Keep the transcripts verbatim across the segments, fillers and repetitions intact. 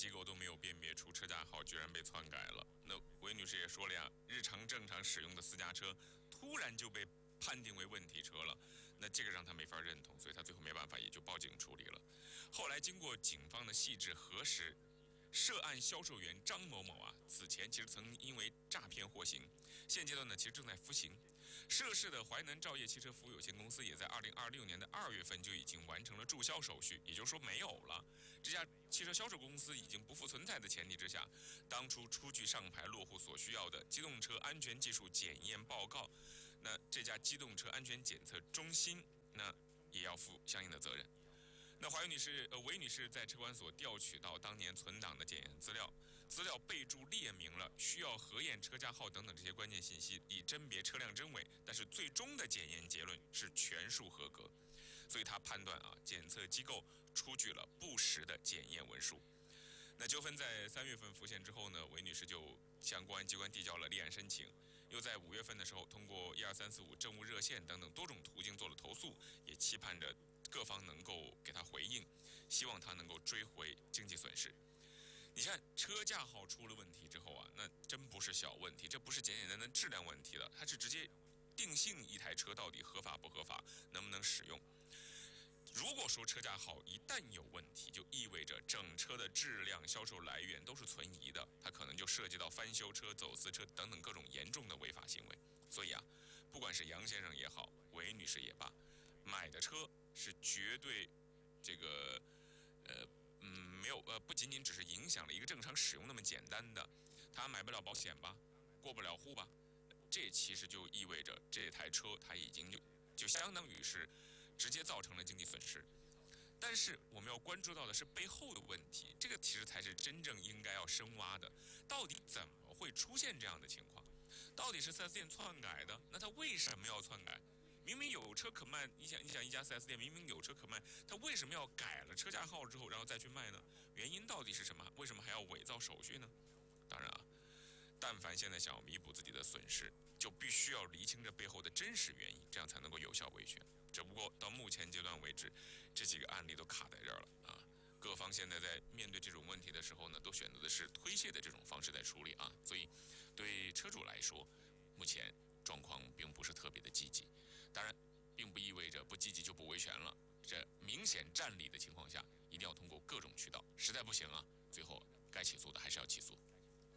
机构都没有辨别出车架号居然被篡改了。那韦女士也说了呀，日常正常使用的私家车突然就被判定为问题车了，那这个让她没法认同，所以她最后没办法也就报警处理了。后来经过警方的细致核实，涉案销售员张某某啊，此前其实曾因为诈骗获刑，现阶段呢其实正在服刑。涉事的淮南兆业汽车服务有限公司也在二零二六年的二月份就已经完成了注销手续，也就是说没有了。这家汽车销售公司已经不复存在的前提之下，当初出具上牌落户所需要的机动车安全技术检验报告，那这家机动车安全检测中心那也要负相应的责任。那华女士、呃韦女士在车管所调取到当年存档的检验资料，资料备注列明了需要核验车架号等等这些关键信息，以甄别车辆真伪。但是最终的检验结论是全数合格，所以她判断啊，检测机构出具了不实的检验文书。那纠纷在三月份浮现之后呢，韦女士就向公安机关递交了立案申请，又在五月份的时候通过一二三四五政务热线等等多种途径做了投诉，也期盼着各方能够给他回应，希望他能够追回经济损失。你看车架号出了问题之后啊，那真不是小问题，这不是简简单单质量问题了，它是直接定性一台车到底合法不合法，能不能使用。如果说车架号一旦有问题，就意味着整车的质量、销售来源都是存疑的，它可能就涉及到翻修车、走私车等等各种严重的违法行为。所以啊，不管是杨先生也好，韦女士也罢，买的车是绝对这个呃嗯没有呃不仅仅只是影响了一个正常使用那么简单的，他买不了保险吧，过不了户吧，这其实就意味着这台车它已经就就相当于是直接造成了经济损失。但是我们要关注到的是背后的问题，这个其实才是真正应该要深挖的。到底怎么会出现这样的情况？到底是 四 S 店篡改的？那他为什么要篡改？明明有车可卖，你想你想一家 四 S 店明明有车可卖，他为什么要改了车架号之后然后再去卖呢？原因到底是什么？为什么还要伪造手续呢？当然啊，但凡现在想要弥补自己的损失，就必须要厘清这背后的真实原因，这样才能够有效维权。只不过到目前阶段为止，这几个案例都卡在这儿了啊！各方现在在面对这种问题的时候呢，都选择的是推卸的这种方式在处理啊，所以对车主来说，目前状况并不是特别的积极。当然，并不意味着不积极就不维权了。这明显占理的情况下，一定要通过各种渠道，实在不行啊，最后该起诉的还是要起诉。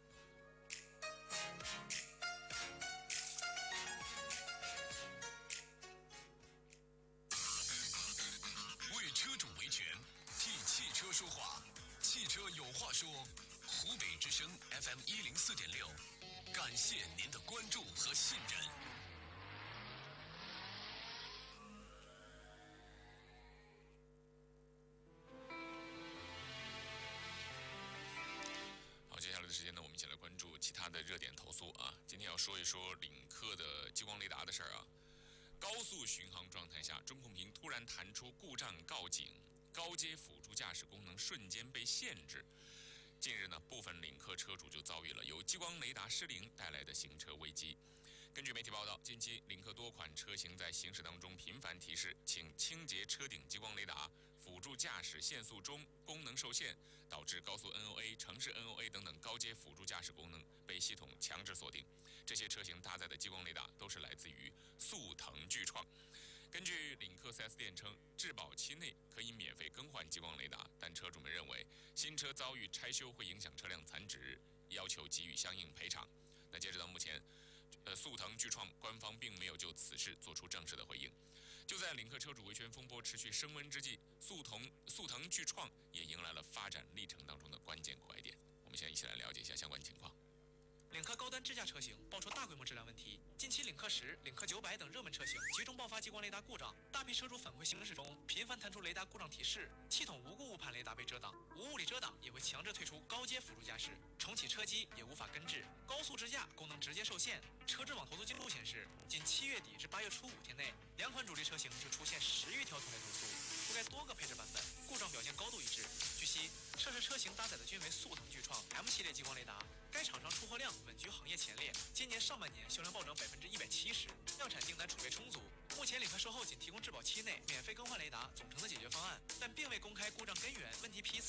为车主维权，替汽车说话，汽车有话说。湖北之声 F M 一零四点六，感谢您的关注和信任。 好，接下来的时间呢，我们一起来关注其他的热点投诉啊。今天要说一说领克的激光雷达的事儿啊。高速巡航状态下，中控屏突然弹出故障告警，高阶辅助驾驶功能瞬间被限制。近日呢，部分领克车主就遭遇了由激光雷达失灵带来的行车危机。根据媒体报道，近期领克多款车型在行驶当中频繁提示请清洁车顶激光雷达，辅助驾驶限速中功能受限，导致高速 N O A、城市 N O A 等等高阶辅助驾驶功能被系统强制锁定。这些车型搭载的激光雷达都是来自于速腾巨创。根据领克 四 S 店称，质保期内可以免费更换激光雷达，但车主们认为新车遭遇拆修会影响车辆残值，要求给予相应赔偿。那截止到目前，呃，速腾巨创官方并没有就此事做出正式的回应。就在领克车主维权风波持续升温之际，速腾速腾巨创也迎来了发展历程当中的关键拐点。我们现在一起来了解一下相关情况。 领克高端智驾车型爆出大规模质量问题，近期领克十、领克九百等热门车型集中爆发激光雷达故障，大批车主返回行驶中频繁弹出雷达故障提示，系统无故误判雷达被遮挡，无物理遮挡也会强制退出高阶辅助驾驶，重启车机也无法根治，高速支架功能直接受限。车质网投诉记录显示，仅七月底至八月初五天内，两款主力车型就出现十余条同类投诉，覆盖多个配置版本，故障表现高度一致。据悉，涉事车型搭载的均为速腾巨创 M 系列激光雷达，该厂商出货量稳居行业前列，今年上半年销量暴涨百分之一百七十，量产订单储备充足。目前领克售后仅提供质保期内免费更换雷达总成的解决方案，但并未公开故障根源、问题批次。